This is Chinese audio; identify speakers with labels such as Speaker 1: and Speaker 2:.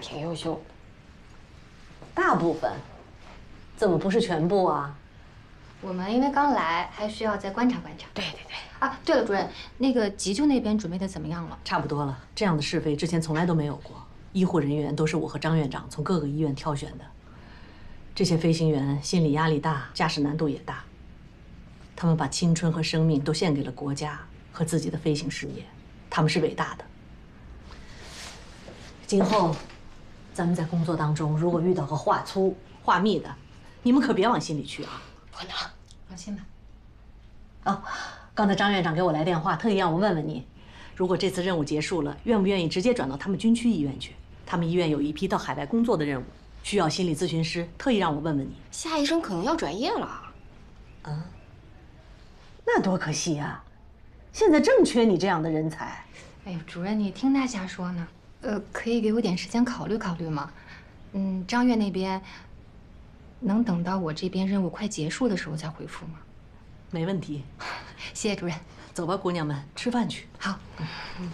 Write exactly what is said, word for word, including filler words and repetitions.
Speaker 1: 挺优秀的。
Speaker 2: 大部分，怎么不是全部啊？
Speaker 3: 我们因为刚来，还需要再观察观察。
Speaker 1: 对对对。
Speaker 3: 啊，对了，主任，那个急救那边准备的怎么样了？
Speaker 2: 差不多了，这样的试飞之前从来都没有过。医护人员都是我和张院长从各个医院挑选的。这些飞行员心理压力大，驾驶难度也大。他们把青春和生命都献给了国家和自己的飞行事业，他们是伟大的。今后，咱们在工作当中如果遇到个话粗话密的，你们可别往心里去啊。
Speaker 1: 不能，
Speaker 3: 放心吧。
Speaker 2: 哦，刚才张院长给我来电话，特意让我问问你，如果这次任务结束了，愿不愿意直接转到他们军区医院去？他们医院有一批到海外工作的任务，需要心理咨询师，特意让我问问你。
Speaker 1: 夏医生可能要转业了。
Speaker 2: 啊，那多可惜呀！现在正缺你这样的人才。
Speaker 3: 哎呦，主任，你听他瞎说呢。呃，可以给我点时间考虑考虑吗？嗯，张院那边能等到我这边任务快结束的时候再回复吗？
Speaker 2: 没问题。
Speaker 3: 谢谢主任。
Speaker 2: 走吧，姑娘们，吃饭去。
Speaker 3: 好。
Speaker 2: 嗯。